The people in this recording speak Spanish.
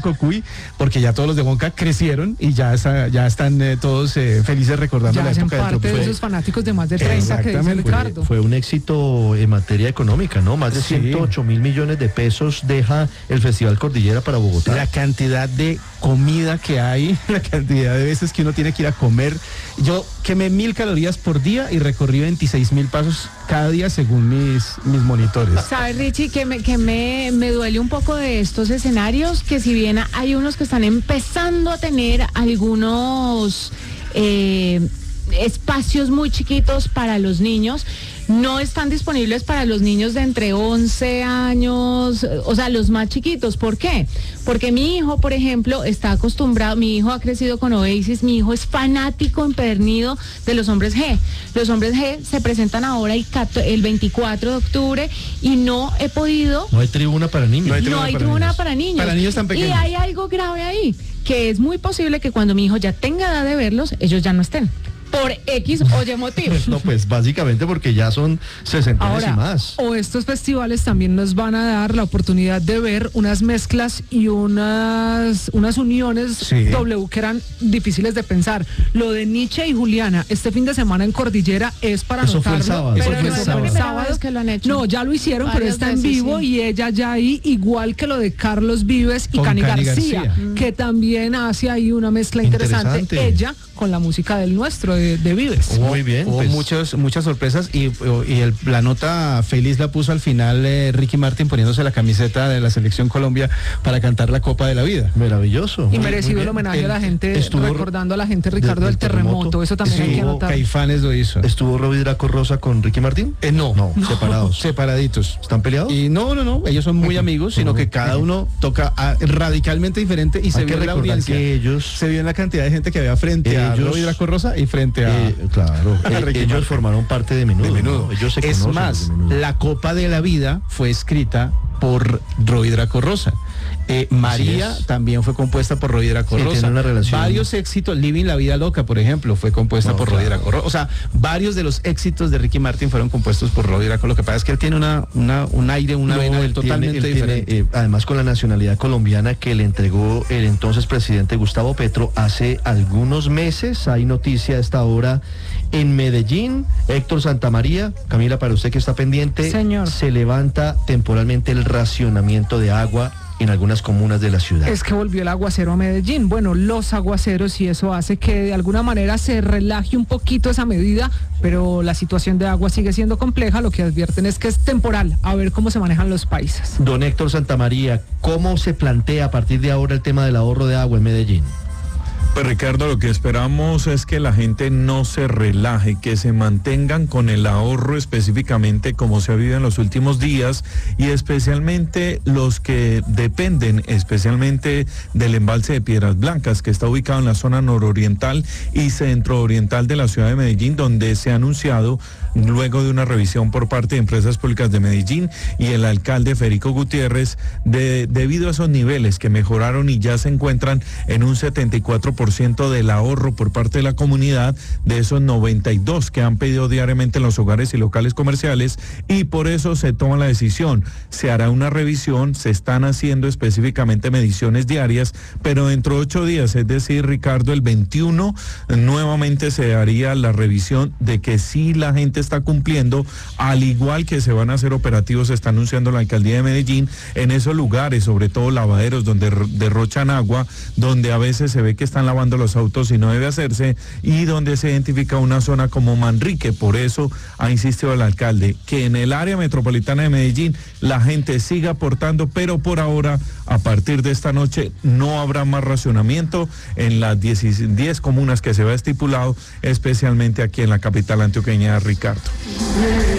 Cocuy, porque ya todos los de Bonca crecieron y ya están todos felices recordando ya la época del parte de esos fanáticos de más de 30 que dice Ricardo. Fue un éxito en materia económica, ¿no? Más de 108 mil millones de pesos deja el Festival Cordillera para Bogotá. La cantidad de comida que hay, la cantidad de veces que uno tiene que ir a comer. Yo quemé 1.000 calorías por día y recorrí 26.000 pasos cada día según mis monitores. ¿Sabes, Richie, que me duele un poco de estos escenarios? Que si bien hay unos que están empezando a tener algunos espacios muy chiquitos para los niños, no están disponibles para los niños de entre 11 años, o sea, los más chiquitos. ¿Por qué? Porque mi hijo, por ejemplo, está acostumbrado, mi hijo ha crecido con Oasis, mi hijo es fanático empedernido de los Hombres G. Los Hombres G se presentan ahora el 24 de octubre y no he podido... No hay tribuna para niños. No hay tribuna para niños. Para niños tan pequeños. Y hay algo grave ahí, que es muy posible que cuando mi hijo ya tenga edad de verlos, ellos ya no estén. Por X o Y motivo. No, pues básicamente porque ya son 60 Ahora, y más. O estos festivales también nos van a dar la oportunidad de ver unas mezclas y unas uniones W que eran difíciles de pensar. Lo de Nietzsche y Juliana este fin de semana en Cordillera es para Eso fue el notarlo, sábado. Pero porque no eso es fue la el primera sábado. vez que lo han hecho. No, ya lo hicieron, pero Varias está en veces, vivo sí. y ella ya ahí, igual que lo de Carlos Vives y Con Cani Cani García, García. que también hace ahí una mezcla interesante. Ella con la música del nuestro, de Vives. Muy bien. Hubo muchas sorpresas y la nota feliz la puso al final Ricky Martin poniéndose la camiseta de la Selección Colombia para cantar la Copa de la Vida. Maravilloso. Y merecido el homenaje a la gente, recordando a la gente, Ricardo, del terremoto. Eso también hay que anotar. Caifanes lo hizo. ¿Estuvo Robbie Draco Rosa con Ricky Martin? No, separados. Separaditos. ¿Están peleados? Y no, ellos son muy amigos, sino que cada uno toca radicalmente diferente y se Hay que vio en la recordar audiencia. que ellos... Se vio en la cantidad de gente que había frente a Robbie Draco Rosa y frente a... claro, Ricky ellos Martin. formaron parte de Menudo. ¿no? Ellos se Es conocen más, desde Menudo. la Copa de la Vida fue escrita por Robbie Draco Rosa. María también fue compuesta por Robbie Draco Rosa. Tiene una relación. Varios éxitos, Living la Vida Loca, por ejemplo, fue compuesta por Robbie Draco Rosa. O sea, varios de los éxitos de Ricky Martin fueron compuestos por Robbie Draco. Lo que pasa es que él tiene un aire, una vena totalmente diferente. Además, con la nacionalidad colombiana que le entregó el entonces presidente Gustavo Petro hace algunos meses. Hay noticia a esta hora en Medellín. Héctor Santamaría, Camila, para usted que está pendiente, Señor. se levanta temporalmente el racionamiento de agua en algunas comunas de la ciudad. Es que volvió el aguacero a Medellín. Bueno, los aguaceros, y eso hace que de alguna manera se relaje un poquito esa medida, pero la situación de agua sigue siendo compleja. Lo que advierten es que es temporal, a ver cómo se manejan los países. Don Héctor Santamaría, ¿cómo se plantea a partir de ahora el tema del ahorro de agua en Medellín? Pues Ricardo, lo que esperamos es que la gente no se relaje, que se mantengan con el ahorro específicamente como se ha vivido en los últimos días, y especialmente los que dependen especialmente del embalse de Piedras Blancas, que está ubicado en la zona nororiental y centrooriental de la ciudad de Medellín, donde se ha anunciado, luego de una revisión por parte de Empresas Públicas de Medellín y el alcalde Federico Gutiérrez, debido a esos niveles que mejoraron y ya se encuentran en un 74% del ahorro por parte de la comunidad, de esos 92 que han pedido diariamente en los hogares y locales comerciales, y por eso se toma la decisión. Se hará una revisión, se están haciendo específicamente mediciones diarias, pero dentro de 8 días, es decir, Ricardo, el 21, nuevamente se haría la revisión de que sí la gente está cumpliendo, al igual que se van a hacer operativos, se está anunciando la alcaldía de Medellín, en esos lugares, sobre todo lavaderos donde derrochan agua, donde a veces se ve que están lavando los autos y no debe hacerse, y donde se identifica una zona como Manrique. Por eso ha insistido el alcalde que en el área metropolitana de Medellín la gente siga aportando, pero por ahora, a partir de esta noche, no habrá más racionamiento en las 10 comunas que se va estipulado, especialmente aquí en la capital antioqueña, Ricardo.